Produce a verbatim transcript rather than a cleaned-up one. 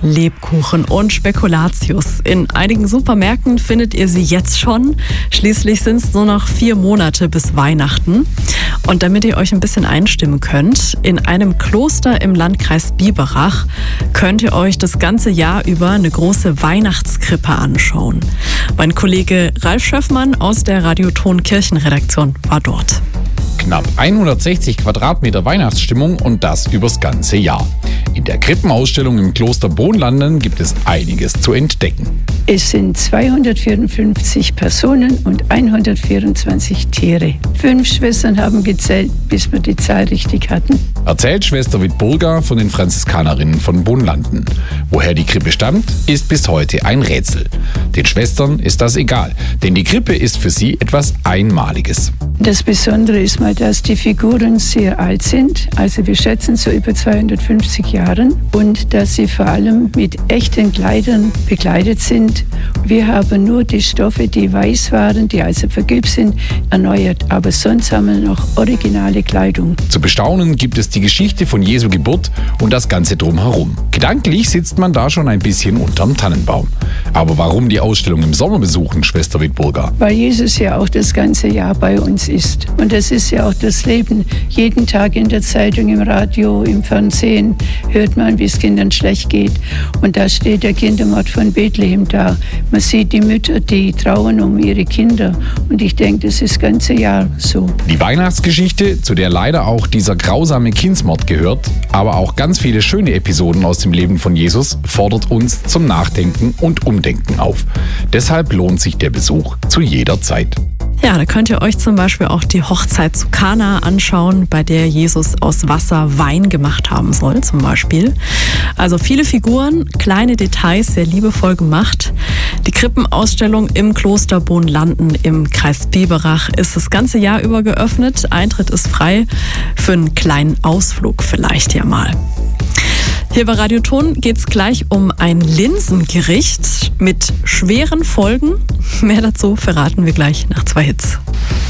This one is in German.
Lebkuchen und Spekulatius. In einigen Supermärkten findet ihr sie jetzt schon. Schließlich sind es nur noch vier Monate bis Weihnachten. Und damit ihr euch ein bisschen einstimmen könnt, in einem Kloster im Landkreis Biberach könnt ihr euch das ganze Jahr über eine große Weihnachtskrippe anschauen. Mein Kollege Ralf Schöffmann aus der Radioton Kirchenredaktion war dort. Knapp hundertsechzig Quadratmeter Weihnachtsstimmung und das übers ganze Jahr. In der Krippenausstellung im Kloster Bohnlanden gibt es einiges zu entdecken. Es sind zweihundertvierundfünfzig Personen und hundertvierundzwanzig Tiere. Fünf Schwestern haben gezählt, bis wir die Zahl richtig hatten. Erzählt Schwester Wittburger von den Franziskanerinnen von Bohnlanden. Woher die Krippe stammt, ist bis heute ein Rätsel. Den Schwestern ist das egal, denn die Krippe ist für sie etwas Einmaliges. Das Besondere ist mal, dass die Figuren sehr alt sind, also wir schätzen so über zweihundertfünfzig Jahren, und dass sie vor allem mit echten Kleidern bekleidet sind. Wir haben nur die Stoffe, die weiß waren, die also vergilbt sind, erneuert, aber sonst haben wir noch originale Kleidung. Zu bestaunen gibt es die Geschichte von Jesu Geburt und das Ganze drumherum. Gedanklich sitzt man da schon ein bisschen unterm Tannenbaum. Aber warum die Ausstellung im Sommer besuchen, Schwester Wittburger? Weil Jesus ja auch das ganze Jahr bei uns ist. Und das ist ja auch das Leben. Jeden Tag in der Zeitung, im Radio, im Fernsehen hört man, wie es Kindern schlecht geht. Und da steht der Kindermord von Bethlehem da. Man sieht die Mütter, die trauern um ihre Kinder. Und ich denke, das ist das ganze Jahr so. Die Weihnachtsgeschichte, zu der leider auch dieser grausame Kindsmord gehört, aber auch ganz viele schöne Episoden aus dem Leben von Jesus, fordert uns zum Nachdenken und Umdenken auf. Deshalb lohnt sich der Besuch zu jeder Zeit. Ja, da könnt ihr euch zum Beispiel auch die Hochzeit zu Kana anschauen, bei der Jesus aus Wasser Wein gemacht haben soll, zum Beispiel. Also viele Figuren, kleine Details, sehr liebevoll gemacht. Die Krippenausstellung im Kloster Bohnlanden im Kreis Biberach ist das ganze Jahr über geöffnet. Eintritt ist frei, für einen kleinen Ausflug vielleicht ja mal. Hier bei Radioton geht es gleich um ein Linsengericht mit schweren Folgen. Mehr dazu verraten wir gleich nach zwei Hits.